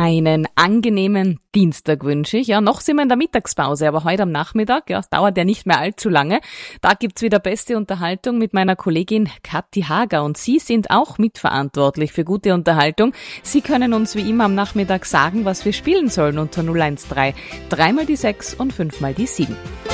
Einen angenehmen Dienstag wünsche ich. Ja, noch sind wir in der Mittagspause, aber heute am Nachmittag, ja, dauert ja nicht mehr allzu lange. Da gibt's wieder beste Unterhaltung mit meiner Kollegin Kathi Hager und Sie sind auch mitverantwortlich für gute Unterhaltung. Sie können uns wie immer am Nachmittag sagen, was wir spielen sollen unter 013 3 mal die 6 und 5 mal die 7.